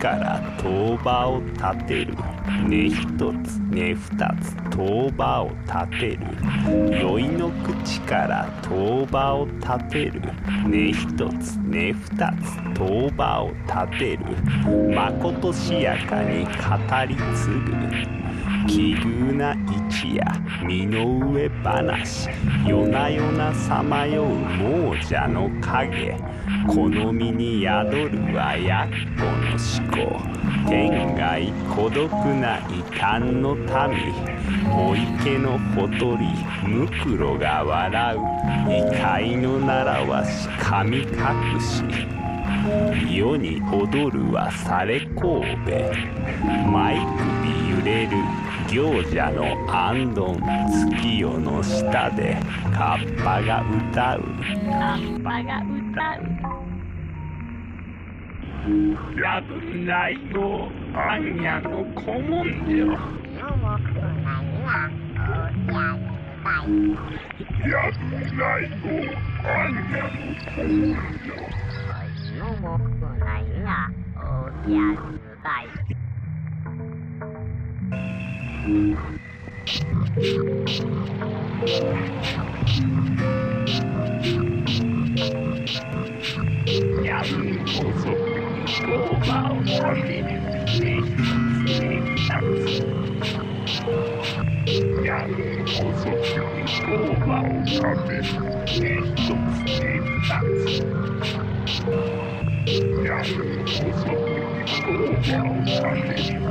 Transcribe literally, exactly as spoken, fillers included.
から塔場を立てる。根一つ根二つ塔場を立てる。宵の口から塔場を立てる。根一つ根二つ塔場を立てる。まことしやかに語り継ぐ。奇遇な一夜身の上話。夜な夜なさまよう亡者の影。この身に宿るはやっこの思考。天涯孤独な異端の民。お池のほとりむくろが笑う。異界の習わし神隠し。世に踊るはされ神戸。舞首揺れる行者の行灯。月夜の下でカッパが歌う。カッパが歌う。やぶないごあんやの古文書。やぶないごあんやの古文書。もくないなおやつだい。やぶこそ言葉を立てる。やぶこそ言葉を立てる。やぶこそ言葉を立てる。